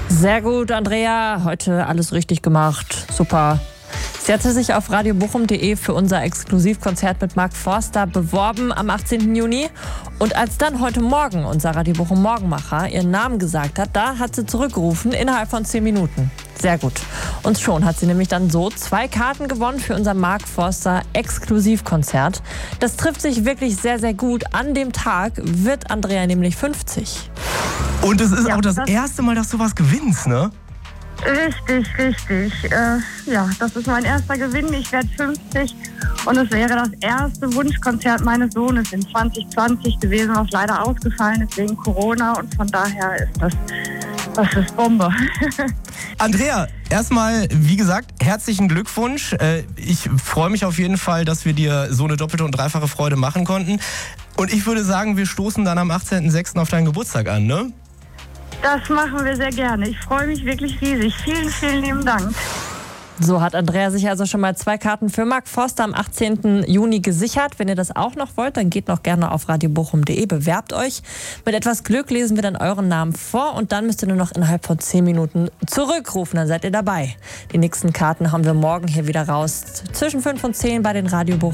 Sehr gut, Andrea. Heute alles richtig gemacht. Super. Sie hatte sich auf radiobochum.de für unser Exklusivkonzert mit Mark Forster beworben am 18. Juni. Und als dann heute Morgen unser Radio Bochum Morgenmacher ihren Namen gesagt hat, da hat sie zurückgerufen innerhalb von 10 Minuten. Sehr gut. Und schon hat sie nämlich dann so 2 Karten gewonnen für unser Mark Forster Exklusivkonzert. Das trifft sich wirklich sehr, sehr gut. An dem Tag wird Andrea nämlich 50. Und es ist auch das erste Mal, dass du was gewinnst, ne? Richtig. Das ist mein erster Gewinn. Ich werde 50 und es wäre das erste Wunschkonzert meines Sohnes in 2020 gewesen, was leider ausgefallen ist wegen Corona und von daher ist das ist Bombe. Andrea, erstmal, wie gesagt, herzlichen Glückwunsch. Ich freue mich auf jeden Fall, dass wir dir so eine doppelte und dreifache Freude machen konnten. Und ich würde sagen, wir stoßen dann am 18.06. auf deinen Geburtstag an, ne? Das machen wir sehr gerne. Ich freue mich wirklich riesig. Vielen, vielen lieben Dank. So hat Andrea sich also schon mal 2 Karten für Mark Forster am 18. Juni gesichert. Wenn ihr das auch noch wollt, dann geht noch gerne auf radiobochum.de, bewerbt euch. Mit etwas Glück lesen wir dann euren Namen vor und dann müsst ihr nur noch innerhalb von 10 Minuten zurückrufen, dann seid ihr dabei. Die nächsten Karten haben wir morgen hier wieder raus. Zwischen 5 und 10 bei den Radio Bochum.